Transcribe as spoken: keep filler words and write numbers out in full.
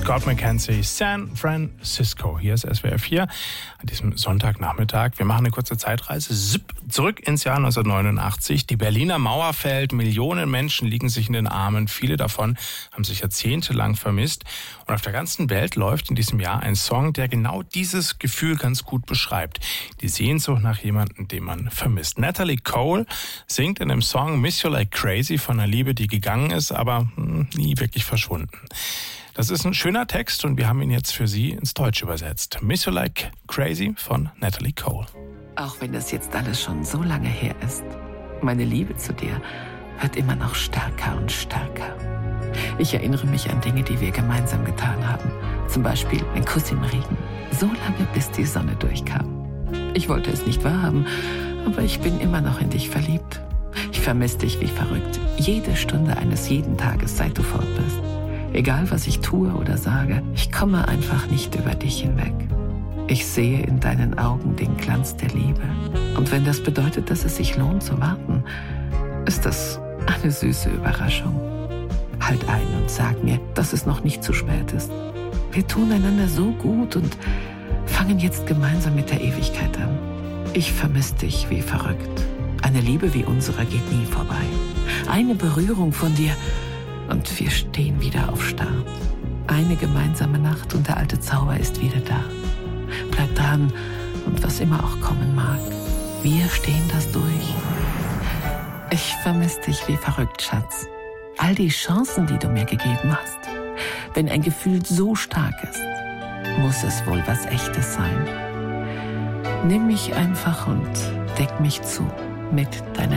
Scott McKenzie, San Francisco. Hier ist S W R vier an diesem Sonntagnachmittag. Wir machen eine kurze Zeitreise zurück ins Jahr neunzehnhundertneunundachtzig. Die Berliner Mauer fällt, Millionen Menschen liegen sich in den Armen. Viele davon haben sich jahrzehntelang vermisst. Und auf der ganzen Welt läuft in diesem Jahr ein Song, der genau dieses Gefühl ganz gut beschreibt. Die Sehnsucht nach jemandem, den man vermisst. Natalie Cole singt in dem Song Miss You Like Crazy von einer Liebe, die gegangen ist, aber hm, nie wirklich verschwunden. Das ist ein schöner Text und wir haben ihn jetzt für Sie ins Deutsche übersetzt. Miss You Like Crazy von Natalie Cole. Auch wenn das jetzt alles schon so lange her ist, meine Liebe zu dir wird immer noch stärker und stärker. Ich erinnere mich an Dinge, die wir gemeinsam getan haben. Zum Beispiel ein Kuss im Regen. So lange, bis die Sonne durchkam. Ich wollte es nicht wahrhaben, aber ich bin immer noch in dich verliebt. Ich vermisse dich wie verrückt. Jede Stunde eines jeden Tages, seit du fort bist. Egal, was ich tue oder sage, ich komme einfach nicht über dich hinweg. Ich sehe in deinen Augen den Glanz der Liebe. Und wenn das bedeutet, dass es sich lohnt zu warten, ist das eine süße Überraschung. Halt ein und sag mir, dass es noch nicht zu spät ist. Wir tun einander so gut und fangen jetzt gemeinsam mit der Ewigkeit an. Ich vermisse dich wie verrückt. Eine Liebe wie unsere geht nie vorbei. Eine Berührung von dir und wir stehen wieder auf Start. Eine gemeinsame Nacht und der alte Zauber ist wieder da. Bleib dran und was immer auch kommen mag. Wir stehen das durch. Ich vermisse dich wie verrückt, Schatz. All die Chancen, die du mir gegeben hast. Wenn ein Gefühl so stark ist, muss es wohl was Echtes sein. Nimm mich einfach und deck mich zu mit deiner